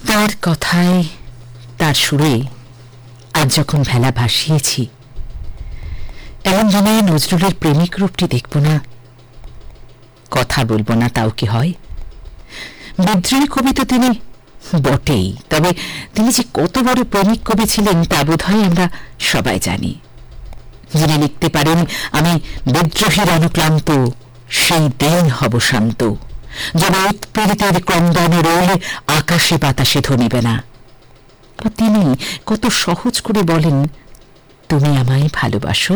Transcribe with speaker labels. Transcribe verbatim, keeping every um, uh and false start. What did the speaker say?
Speaker 1: তার কথায় তার সুরে আজ যখন ভেলা ভাসিয়েছি, এমন জানে নজরুলের প্রেমিক রূপটি দেখব না, কথা বলবো না, তাও কি হয়? বিদ্রোহী কবি তো তিনি বটেই, তবে তিনি যে কত বড় প্রেমিক কবি ছিলেন তা বোধ হয় আমরা সবাই জানি। যিনি লিখতে পারেন, আমি বিদ্রোহীর অনুক্লান্ত, সেই দিন হব শান্ত, যেন উৎপীড়িতের ক্রন্দন রোল আকাশে বাতাসে ধনিবে না। তিনি কত সহজ করে বলেন, তুমি আমায় ভালোবাসো,